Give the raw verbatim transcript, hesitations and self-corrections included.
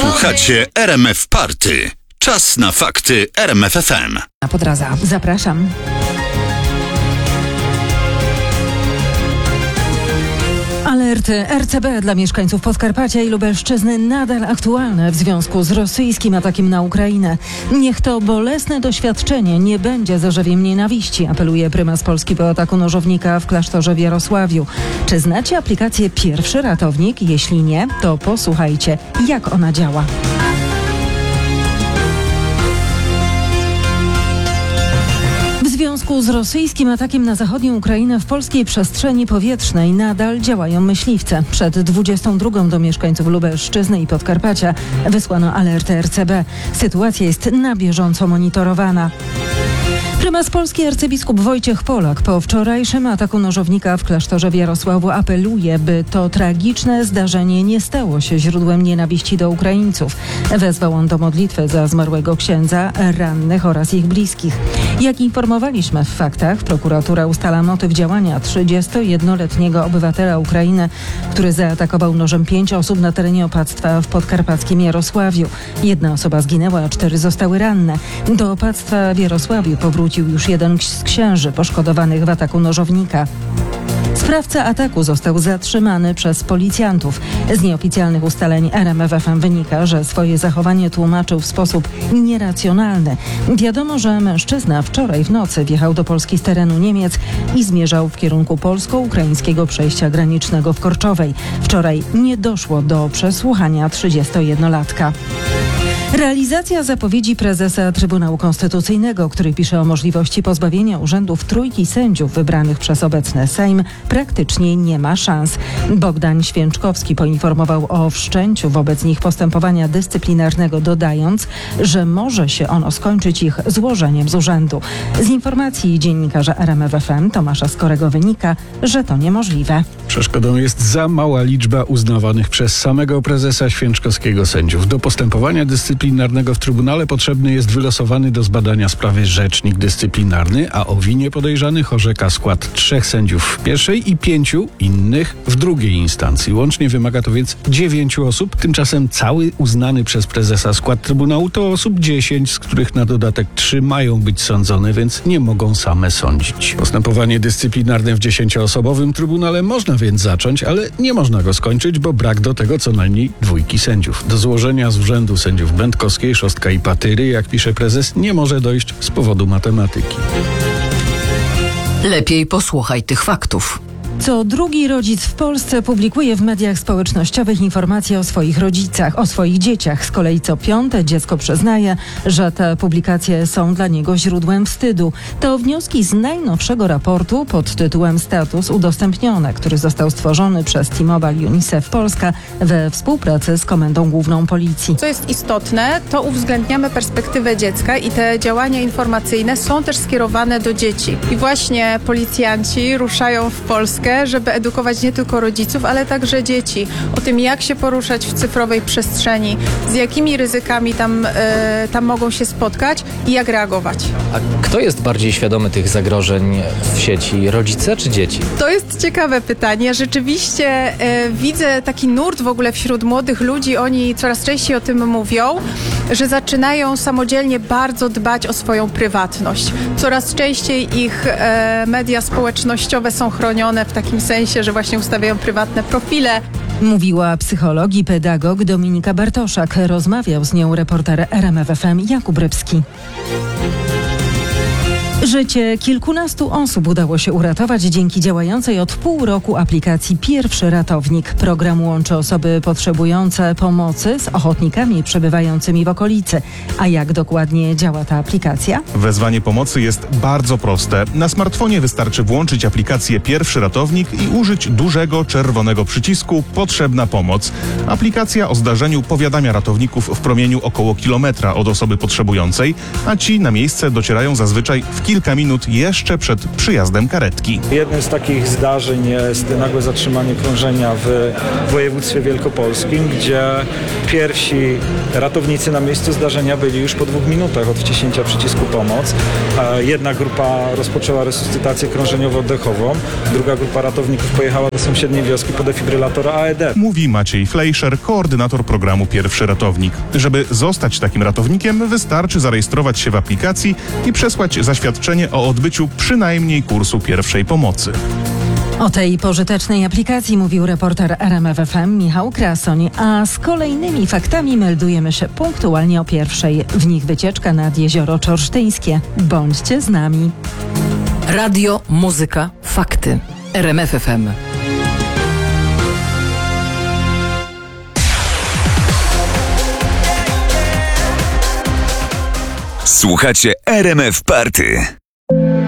Słuchacie R M F Party. Czas na fakty R M F F M. Na Podraza. Zapraszam. Alerty R C B dla mieszkańców Podkarpacia i Lubelszczyzny nadal aktualne w związku z rosyjskim atakiem na Ukrainę. Niech to bolesne doświadczenie nie będzie zarzewiem nienawiści, apeluje prymas Polski po ataku nożownika w klasztorze w Jarosławiu. Czy znacie aplikację Pierwszy Ratownik? Jeśli nie, to posłuchajcie, jak ona działa. W związku z rosyjskim atakiem na zachodnią Ukrainę w polskiej przestrzeni powietrznej nadal działają myśliwce. Przed dwudziestą drugą do mieszkańców Lubelszczyzny i Podkarpacia wysłano alertę R C B. Sytuacja jest na bieżąco monitorowana. Prymas Polski arcybiskup Wojciech Polak po wczorajszym ataku nożownika w klasztorze w Jarosławiu apeluje, by to tragiczne zdarzenie nie stało się źródłem nienawiści do Ukraińców. Wezwał on do modlitwy za zmarłego księdza, rannych oraz ich bliskich. Jak informowaliśmy w faktach, prokuratura ustala motyw działania trzydziestojednoletniego obywatela Ukrainy, który zaatakował nożem pięć osób na terenie opactwa w podkarpackim Jarosławiu. Jedna osoba zginęła, a cztery zostały ranne. Do opactwa w Jarosławiu powrócił już jeden z księży poszkodowanych w ataku nożownika. Sprawca ataku został zatrzymany przez policjantów. Z nieoficjalnych ustaleń R M F F M wynika, że swoje zachowanie tłumaczył w sposób nieracjonalny. Wiadomo, że mężczyzna wczoraj w nocy wjechał do Polski z terenu Niemiec i zmierzał w kierunku polsko-ukraińskiego przejścia granicznego w Korczowej. Wczoraj nie doszło do przesłuchania trzydziestojednolatka. Realizacja zapowiedzi prezesa Trybunału Konstytucyjnego, który pisze o możliwości pozbawienia urzędów trójki sędziów wybranych przez obecny Sejm, praktycznie nie ma szans. Bogdan Święczkowski poinformował o wszczęciu wobec nich postępowania dyscyplinarnego, dodając, że może się ono skończyć ich złożeniem z urzędu. Z informacji dziennikarza R M F F M Tomasza Skorego wynika, że to niemożliwe. Przeszkodą jest za mała liczba uznawanych przez samego prezesa Święczkowskiego sędziów. Do postępowania dyscyplinarnego w Trybunale potrzebny jest wylosowany do zbadania sprawy rzecznik dyscyplinarny, a o winie podejrzanych orzeka skład trzech sędziów w pierwszej i pięciu innych w drugiej instancji. Łącznie wymaga to więc dziewięciu osób. Tymczasem cały uznany przez prezesa skład Trybunału to osób dziesięć, z których na dodatek trzy mają być sądzone, więc nie mogą same sądzić. Postępowanie dyscyplinarne w dziesięcioosobowym Trybunale można więc zacząć, ale nie można go skończyć, bo brak do tego co najmniej dwójki sędziów. Do złożenia z urzędu sędziów Będkowskiej, Szostka i Patyry, jak pisze prezes, nie może dojść z powodu matematyki. Lepiej posłuchaj tych faktów. Co drugi rodzic w Polsce publikuje w mediach społecznościowych informacje o swoich rodzicach, o swoich dzieciach. Z kolei co piąte dziecko przyznaje, że te publikacje są dla niego źródłem wstydu. To wnioski z najnowszego raportu pod tytułem Status udostępnione, który został stworzony przez T-Mobile UNICEF Polska we współpracy z Komendą Główną Policji. Co jest istotne, to uwzględniamy perspektywę dziecka i te działania informacyjne są też skierowane do dzieci. I właśnie policjanci ruszają w Polskę, żeby edukować nie tylko rodziców, ale także dzieci o tym, jak się poruszać w cyfrowej przestrzeni, z jakimi ryzykami tam, e, tam mogą się spotkać i jak reagować. A kto jest bardziej świadomy tych zagrożeń w sieci? Rodzice czy dzieci? To jest ciekawe pytanie. Rzeczywiście e, widzę taki nurt w ogóle wśród młodych ludzi. Oni coraz częściej o tym mówią, że zaczynają samodzielnie bardzo dbać o swoją prywatność. Coraz częściej ich e, media społecznościowe są chronione w takim sensie, że właśnie ustawiają prywatne profile. Mówiła psycholog i pedagog Dominika Bartoszak. Rozmawiał z nią reporter R M F F M Jakub Rybski. Życie kilkunastu osób udało się uratować dzięki działającej od pół roku aplikacji Pierwszy Ratownik. Program łączy osoby potrzebujące pomocy z ochotnikami przebywającymi w okolicy. A jak dokładnie działa ta aplikacja? Wezwanie pomocy jest bardzo proste. Na smartfonie wystarczy włączyć aplikację Pierwszy Ratownik i użyć dużego czerwonego przycisku Potrzebna pomoc. Aplikacja o zdarzeniu powiadamia ratowników w promieniu około kilometra od osoby potrzebującej, a ci na miejsce docierają zazwyczaj w kilka minut jeszcze przed przyjazdem karetki. Jednym z takich zdarzeń jest nagłe zatrzymanie krążenia w województwie wielkopolskim, gdzie pierwsi ratownicy na miejscu zdarzenia byli już po dwóch minutach od wciśnięcia przycisku pomoc. Jedna grupa rozpoczęła resuscytację krążeniowo-oddechową, druga grupa ratowników pojechała do sąsiedniej wioski po defibrylator A E D. Mówi Maciej Fleischer, koordynator programu Pierwszy Ratownik. Żeby zostać takim ratownikiem, wystarczy zarejestrować się w aplikacji i przesłać zaświadczenie o odbyciu przynajmniej kursu pierwszej pomocy. O tej pożytecznej aplikacji mówił reporter R M F F M Michał Krasoń, a z kolejnymi faktami meldujemy się punktualnie o pierwszej. W nich wycieczka nad Jezioro Czorsztyńskie. Bądźcie z nami. Radio, muzyka, fakty. R M F F M. Słuchacie R M F Party.